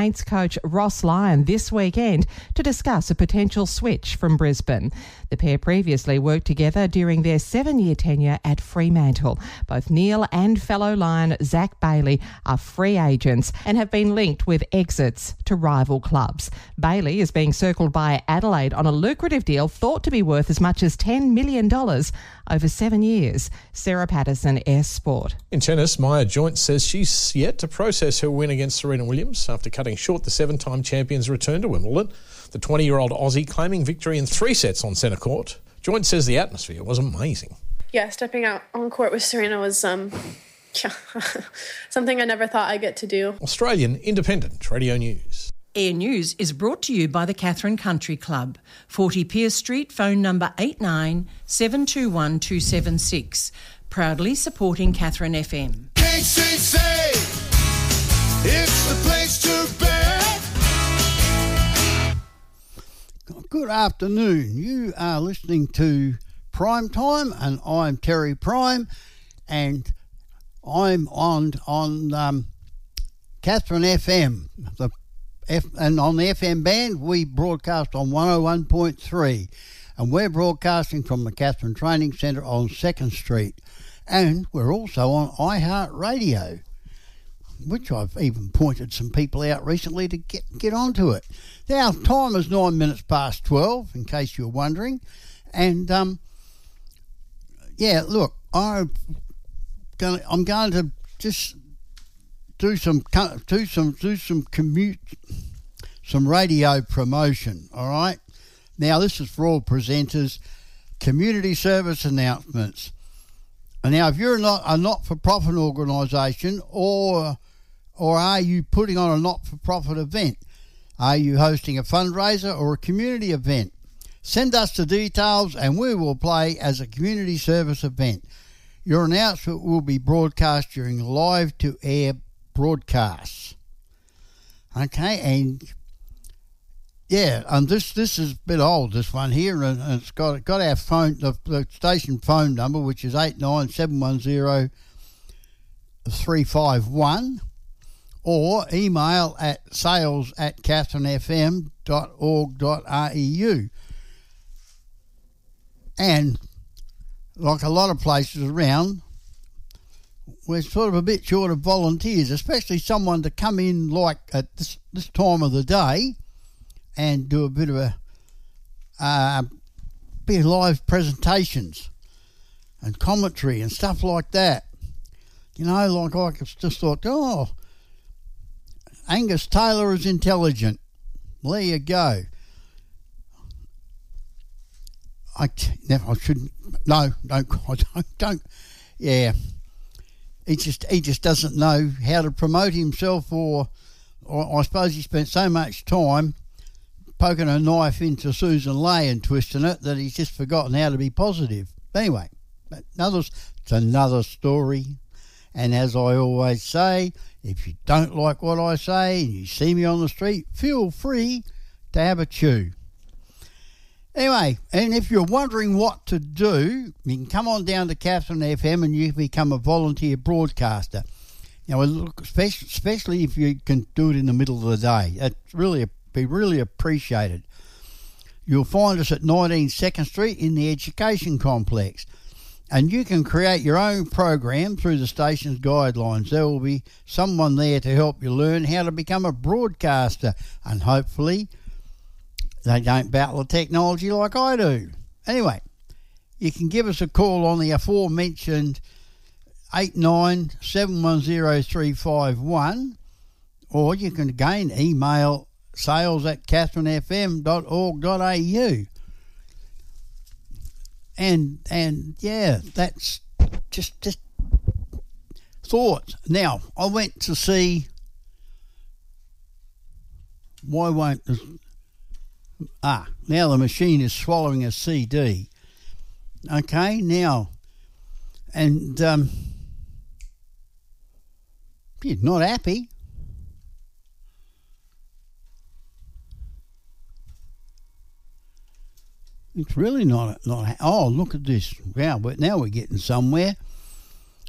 Saints coach Ross Lyon this weekend to discuss a potential switch from Brisbane. The pair previously worked together during their 7-year tenure at Fremantle. Both Neil and fellow Lion Zach Bailey are free agents and have been linked with exits to rival clubs. Bailey is being circled by Adelaide on a lucrative deal thought to be worth as much as $10 million over 7 years. Sarah Patterson, S Sport. In tennis, Maya Joint says she's yet to process her win against Serena Williams after cutting short the 7-time champion's return to Wimbledon. The 20-year-old Aussie claiming victory in 3 sets on centre court. Joint says the atmosphere was amazing. Yeah, stepping out on court with Serena was something I never thought I'd get to do. Australian Independent Radio News. Air News is brought to you by the Catherine Country Club, 40 Pierce Street, phone number 89 721 276. Proudly supporting Catherine FM. KCC, it's the place to be. Good afternoon. You are listening to Prime Time, and I'm Terry Prime, and I'm on Catherine FM. And on the FM band, we broadcast on 101.3, and we're broadcasting from the Catherine Training Centre on 2nd Street. And we're also on iHeartRadio, which I've even pointed some people out recently to get onto it. Now, time is 9 minutes past 12, in case you're wondering. And, look, I'm going to just do some radio promotion, all right? Now, this is for all presenters. Community service announcements. And now, if you're not a not-for-profit organisation, or are you putting on a not-for-profit event? Are you hosting a fundraiser or a community event? Send us the details and we will play as a community service event. Your announcement will be broadcast during live-to-air broadcasts. Okay, and yeah, and this is a bit old, this one here, and it's got our phone, the station phone number, which is 89710351, or email at sales@catherinefm.org.au. And like a lot of places around, we're sort of a bit short of volunteers, especially someone to come in like at this time of the day and do a bit of live presentations and commentary and stuff like that. You know, like I just thought, Angus Taylor is intelligent. There you go. I shouldn't. No, I don't. Yeah, he just doesn't know how to promote himself, or I suppose he spent so much time poking a knife into Susan Lay and twisting it that he's just forgotten how to be positive. Anyway, it's another story. And as I always say, if you don't like what I say and you see me on the street, feel free to have a chew. Anyway, and if you're wondering what to do, you can come on down to Catherine FM and you can become a volunteer broadcaster. You know, look, especially if you can do it in the middle of the day. That's be really appreciated. You'll find us at 19 2nd Street in the Education Complex. And you can create your own program through the station's guidelines. There will be someone there to help you learn how to become a broadcaster. And hopefully they don't battle the technology like I do. Anyway, you can give us a call on the aforementioned 89710351, or you can again email sales@catherinefm.org.au. And yeah, that's just thoughts. Now, I went to see now the machine is swallowing a CD. Okay, now, and you're not happy. It's really not. Oh, look at this! Wow, but now we're getting somewhere.